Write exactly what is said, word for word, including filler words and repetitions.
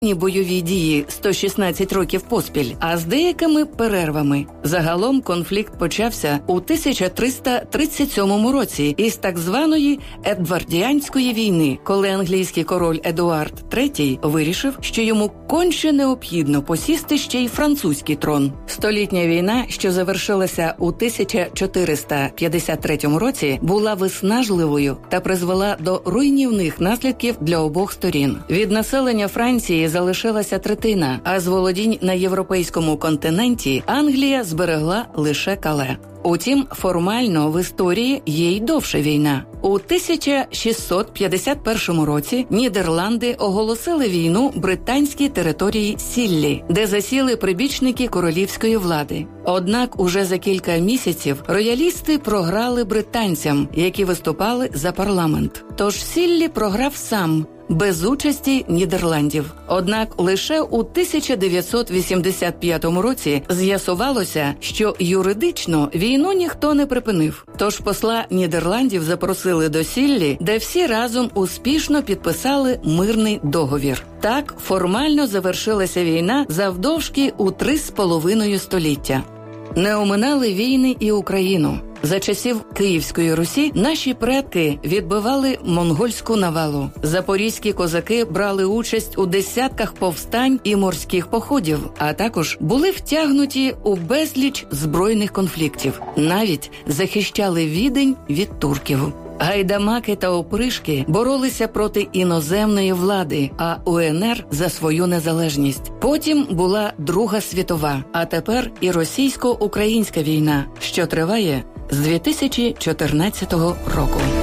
бойові дії сто шістнадцять років поспіль, а з деякими перервами. Загалом конфлікт почався у тисяча триста тридцять сьомому році із так званої Едвардіанської війни, коли англійський король Едуард третій вирішив, що йому конче необхідно посісти ще й французький трон. Столітня війна, що завершилася у тисяча чотириста п'ятдесят третьому році, була виснажливою та призвела до руйнівних наслідків для обох сторін. Від населення Франції залишилася третина, а з володінь на європейському континенті Англія зберегла лише Кале. Утім, формально в історії є й довша війна. У тисяча шістсот п'ятдесят першому році Нідерланди оголосили війну британській території Сіллі, де засіли прибічники королівської влади. Однак уже за кілька місяців роялісти програли британцям, які виступали за парламент. Тож Сіллі програв сам, без участі Нідерландів. Однак лише у тисяча дев'ятсот вісімдесят п'ятому році з'ясувалося, що юридично війну ніхто не припинив. Тож посла Нідерландів запросили до Сіллі, де всі разом успішно підписали мирний договір. Так формально завершилася війна завдовжки у три з половиною століття. Не оминали війни і Україну. За часів Київської Русі наші предки відбивали монгольську навалу. Запорізькі козаки брали участь у десятках повстань і морських походів, а також були втягнуті у безліч збройних конфліктів. Навіть захищали Відень від турків. Гайдамаки та опришки боролися проти іноземної влади, а УНР за свою незалежність. Потім була Друга світова, а тепер і російсько-українська війна, що триває з дві тисячі чотирнадцятого року.